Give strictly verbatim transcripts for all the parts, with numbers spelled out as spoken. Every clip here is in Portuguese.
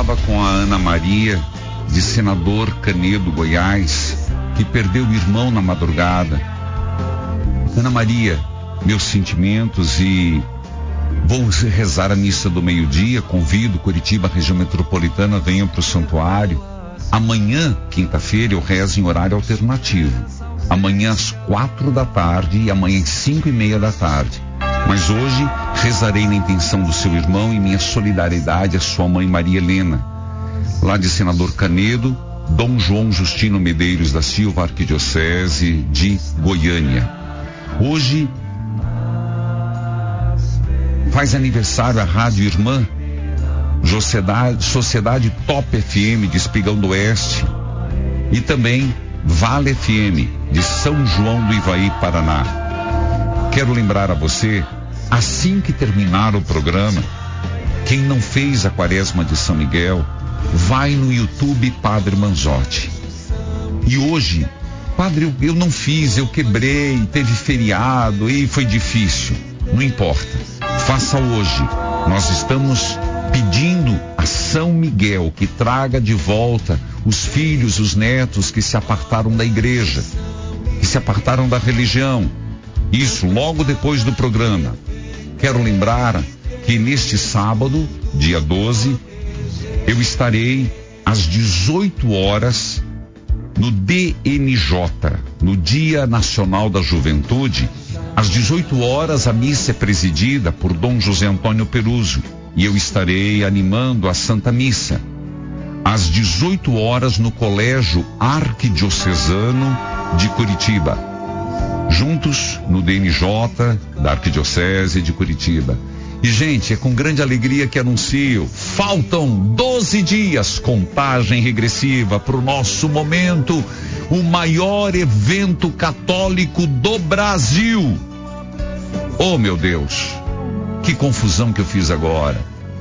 conversava com a Ana Maria, de Senador Canedo, Goiás, que perdeu o irmão na madrugada. Ana Maria, meus sentimentos, e vou rezar a missa do meio-dia. Convido Curitiba, região metropolitana, venham para o santuário. Amanhã, quinta-feira, eu rezo em horário alternativo. Amanhã às quatro da tarde e amanhã às cinco e meia da tarde. Mas hoje rezarei na intenção do seu irmão e minha solidariedade à sua mãe Maria Helena, lá de Senador Canedo, Dom João Justino Medeiros da Silva, Arquidiocese de Goiânia. Hoje faz aniversário a Rádio Irmã, Sociedade, Sociedade Top F M de Espigão do Oeste, e também Vale F M de São João do Ivaí, Paraná. Quero lembrar a você, assim que terminar o programa, quem não fez a Quaresma de São Miguel, vai no YouTube Padre Manzotti. E hoje, Padre, eu, eu não fiz, eu quebrei, teve feriado e foi difícil. Não importa, faça hoje. Nós estamos pedindo a São Miguel que traga de volta os filhos, os netos que se apartaram da igreja, que se apartaram da religião. Isso logo depois do programa. Quero lembrar que neste sábado, dia doze, eu estarei às dezoito horas no D N J, no Dia Nacional da Juventude. Às dezoito horas a missa é presidida por Dom José Antônio Peruzzo e eu estarei animando a Santa Missa. Às dezoito horas no Colégio Arquidiocesano de Curitiba. Juntos no D N J da Arquidiocese de Curitiba. E, gente, é com grande alegria que anuncio, faltam doze dias, contagem regressiva para o nosso momento, o maior evento católico do Brasil. Oh, meu Deus, que confusão que eu fiz agora.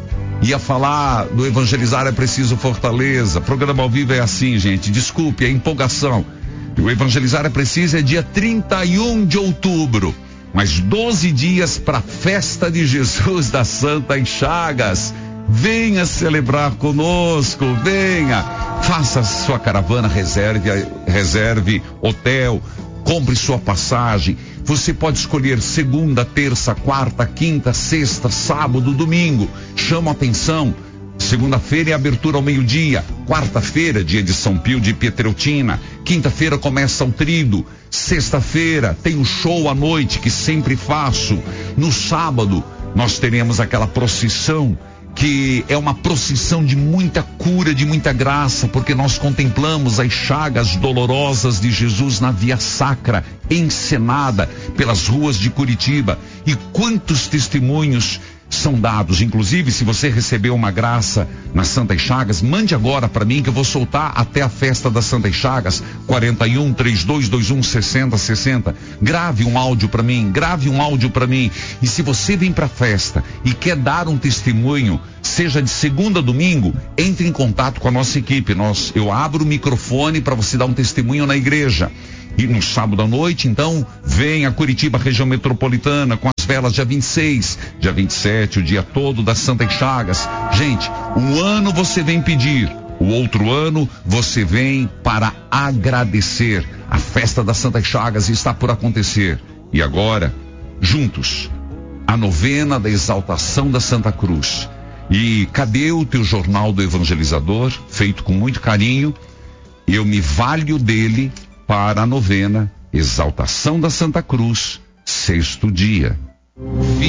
Ia falar do Evangelizar é Preciso Fortaleza, programa ao vivo é assim, gente, desculpe a empolgação. O Evangelizar é Preciso é dia trinta e um de outubro. Mas doze dias para a festa de Jesus das Santas Chagas. Venha celebrar conosco, venha. Faça sua caravana, reserve, reserve hotel, compre sua passagem. Você pode escolher segunda, terça, quarta, quinta, sexta, sábado, domingo. Chama atenção. Segunda-feira é abertura ao meio-dia. Quarta-feira, dia de São Pio de Pietreutina. Quinta-feira começa o trido. Sexta-feira tem o show à noite que sempre faço. No sábado nós teremos aquela procissão que é uma procissão de muita cura, de muita graça, porque nós contemplamos as chagas dolorosas de Jesus na Via Sacra, encenada pelas ruas de Curitiba. E quantos testemunhos são dados. Inclusive, se você recebeu uma graça nas Santas Chagas, mande agora para mim que eu vou soltar até a festa das Santas Chagas. Quarenta e um, trinta e dois, vinte e um, sessenta, sessenta. Grave um áudio para mim, grave um áudio para mim. E se você vem para a festa e quer dar um testemunho, seja de segunda a domingo, entre em contato com a nossa equipe. Nós, eu abro o microfone para você dar um testemunho na igreja. E no sábado à noite, então, vem a Curitiba, região metropolitana, com as velas dia vinte e seis, dia vinte e sete, o dia todo das Santas Chagas. Gente, um ano você vem pedir, o outro ano você vem para agradecer. A festa das Santas Chagas está por acontecer. E agora, juntos, a novena da exaltação da Santa Cruz. E cadê o teu jornal do evangelizador, feito com muito carinho? Eu me valho dele para a novena Exaltação da Santa Cruz, sexto dia.